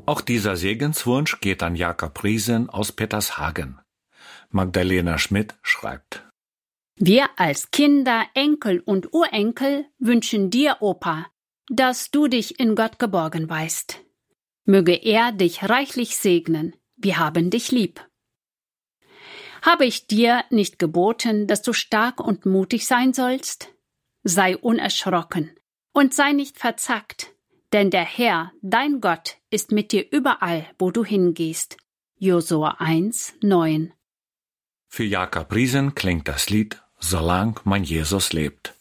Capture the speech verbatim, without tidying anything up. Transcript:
Auch dieser Segenswunsch geht an Jakob Riesen aus Petershagen. Magdalena Schmidt schreibt: Wir als Kinder, Enkel und Urenkel wünschen dir, Opa, dass du dich in Gott geborgen weißt. Möge er dich reichlich segnen. Wir haben dich lieb. Habe ich dir nicht geboten, dass du stark und mutig sein sollst? Sei unerschrocken und sei nicht verzagt, denn der Herr, dein Gott, ist mit dir überall, wo du hingehst. Josua eins, neun. Für Jakob Riesen klingt das Lied Solang mein Jesus lebt.